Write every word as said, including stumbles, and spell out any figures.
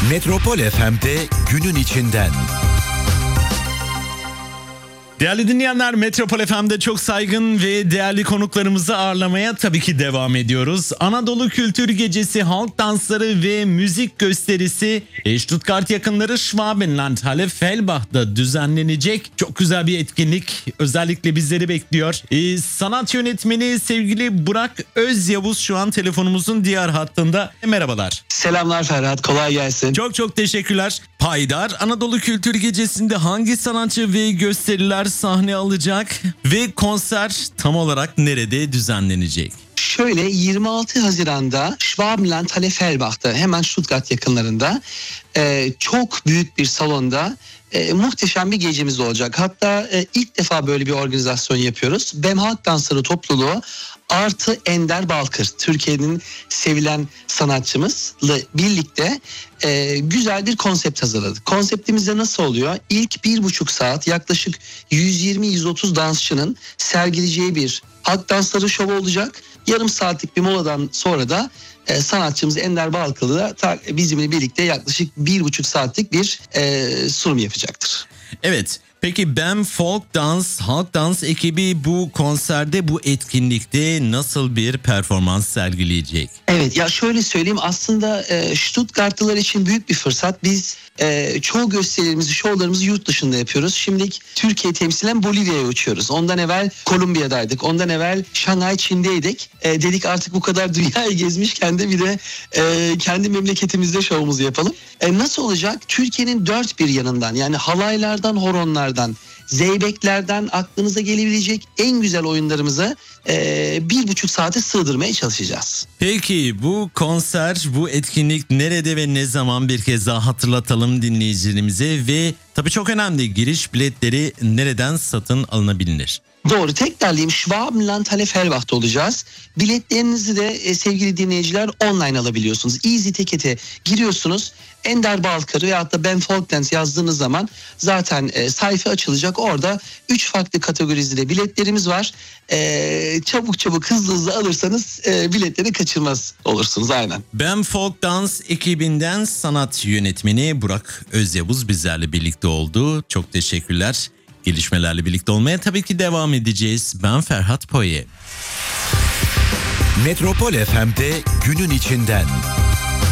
Metropol F M'de günün içinden. Değerli dinleyenler, Metropol F M'de çok saygın ve değerli konuklarımızı ağırlamaya tabii ki devam ediyoruz. Anadolu Kültür Gecesi, halk dansları ve müzik gösterisi Stuttgart yakınları Schwabenland Halle Fellbach'ta düzenlenecek. Çok güzel bir etkinlik özellikle bizleri bekliyor. Ee, sanat yönetmeni sevgili Burak Özyavuz şu an telefonumuzun diğer hattında. Merhabalar. Selamlar Ferhat, kolay gelsin. Çok çok teşekkürler. Paydar Anadolu Kültür Gecesi'nde hangi sanatçı ve gösteriler sahne alacak ve konser tam olarak nerede düzenlenecek? Şöyle yirmi altı Haziran'da Schwabenland Halle Fellbach'ta, hemen Stuttgart yakınlarında e, çok büyük bir salonda e, muhteşem bir gecemiz olacak. Hatta e, ilk defa böyle bir organizasyon yapıyoruz. Bem Halk Dansları Topluluğu artı Ender Balkır, Türkiye'nin sevilen sanatçımızla birlikte e, güzel bir konsept hazırladık. Konseptimizde nasıl oluyor? İlk bir buçuk saat yaklaşık yüz yirmi yüz otuz dansçının sergileyeceği bir halk dansları şovu olacak. Yarım saatlik bir moladan sonra da e, sanatçımız Ender Balkır'la da ta, bizimle birlikte yaklaşık bir buçuk saatlik bir e, sunum yapacaktır. Evet. Peki Bem Folk Dans, Halk Dans ekibi bu konserde, bu etkinlikte nasıl bir performans sergileyecek? Evet, ya şöyle söyleyeyim, aslında e, Stuttgartlılar için büyük bir fırsat. Biz e, çoğu gösterilerimizi, şovlarımızı yurt dışında yapıyoruz. Şimdilik Türkiye temsilen Bolivya'ya uçuyoruz. Ondan evvel Kolombiya'daydık. Ondan evvel Şanghay, Çin'deydik. E, dedik artık bu kadar dünyayı gezmişken de bir de e, kendi memleketimizde şovumuzu yapalım. E, nasıl olacak? Türkiye'nin dört bir yanından, yani halaylardan, horonlardan, zeybeklerden aklınıza gelebilecek en güzel oyunlarımızı e, bir buçuk saate sığdırmaya çalışacağız. Peki bu konser, bu etkinlik nerede ve ne zaman, bir kez daha hatırlatalım dinleyicilerimize ve tabii çok önemli, giriş biletleri nereden satın alınabilir? Doğru, tekrarlayayım, Schwabenland Halle Fellbach'ta olacağız. Biletlerinizi de e, sevgili dinleyiciler online alabiliyorsunuz. Easy Ticket'e giriyorsunuz. Ender Balkır veyahut da Bem Folk Dance yazdığınız zaman zaten e, sayfa açılacak. Orada üç farklı kategorizde biletlerimiz var. E, çabuk çabuk hızlı hızlı alırsanız e, biletleri kaçırmaz olursunuz aynen. Bem Folk Dans ekibinden sanat yönetmeni Burak Özyavuz bizlerle birlikte oldu. Çok teşekkürler. Gelişmelerle birlikte olmaya tabii ki devam edeceğiz. Ben Ferhat Poye. Metropol F M'de günün içinden.